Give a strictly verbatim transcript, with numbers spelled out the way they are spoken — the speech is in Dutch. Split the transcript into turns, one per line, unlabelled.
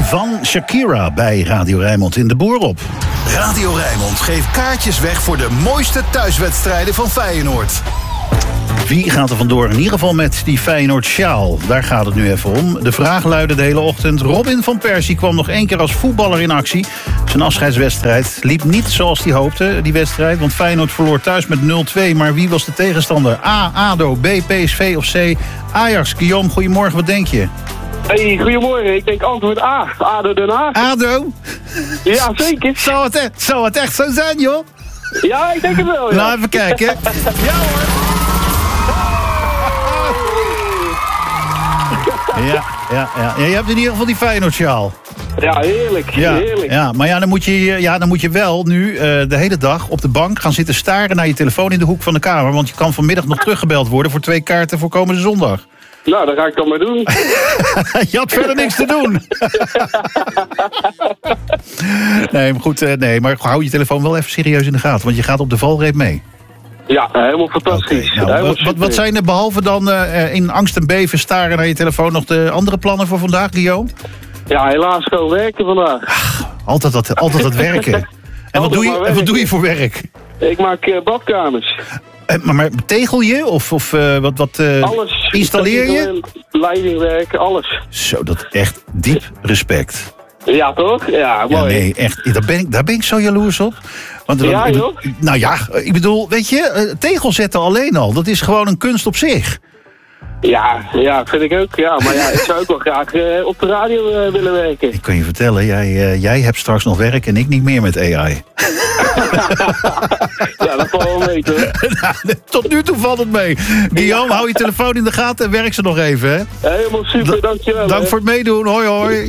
van Shakira bij Radio Rijnmond in de Boer op.
Radio Rijnmond geeft kaartjes weg voor de mooiste thuiswedstrijden van Feyenoord.
Wie gaat er vandoor? In ieder geval met die Feyenoord sjaal. Daar gaat het nu even om. De vraag luidde de hele ochtend. Robin van Persie kwam nog één keer als voetballer in actie. Zijn afscheidswedstrijd liep niet zoals hij hoopte, die wedstrijd. Want Feyenoord verloor thuis met nul twee. Maar wie was de tegenstander? A, ADO, B, P S V of C, Ajax? Guillaume, goedemorgen, wat denk je?
Hey, goedemorgen. Ik denk antwoord A. ADO Den Haag.
ADO?
Ja, zeker.
Zou het, echt, zou het echt zo zijn, joh?
Ja, ik denk het wel, ja.
Nou, even kijken. Ja, hoor. Ja, ja, ja. ja, je hebt in ieder geval die Feyenoord-sjaal.
Ja, heerlijk.
Ja,
heerlijk.
ja, maar ja dan, moet je, ja, dan moet je wel nu uh, de hele dag op de bank gaan zitten staren naar je telefoon in de hoek van de kamer. Want je kan vanmiddag nog teruggebeld worden voor twee kaarten voor komende zondag.
Nou, dat ga ik dan maar doen.
Je had verder niks te doen. Nee, maar goed, uh, nee, maar hou je telefoon wel even serieus in de gaten. Want je gaat op de valreep mee.
Ja, helemaal fantastisch.
Okay, nou,
helemaal
wat, wat zijn er behalve dan uh, in angst en beven staren naar je telefoon nog de andere plannen voor vandaag, Guillaume?
Ja, helaas gewoon werken vandaag.
Ach, altijd dat, altijd dat werken. En wat, doe je, en wat doe je voor werk?
Ik maak uh, badkamers.
Uh, maar, maar tegel je? Of, of uh, wat, wat uh,
alles.
Installeer je?
Leidingwerk, alles.
Zo, dat echt diep respect.
Ja, toch? Ja, mooi.
Ja, nee, echt, daar ben ik, daar ben ik zo jaloers op. Want,
ja, joh?
Nou ja, ik bedoel, weet je, tegel zetten alleen al, dat is gewoon een kunst op zich.
Ja, ja, vind ik ook. Ja, maar ja, ik zou ook wel graag uh, op de radio uh, willen werken.
Ik kan je vertellen, jij, uh, jij hebt straks nog werk en ik niet meer met A I.
Ja, dat valt wel mee, hoor.
Tot nu toe valt het mee. Guillaume, hou je telefoon in de gaten en werk ze nog even, hè?
Helemaal super,
Da-
dankjewel.
Dank
hè.
voor het meedoen, hoi hoi.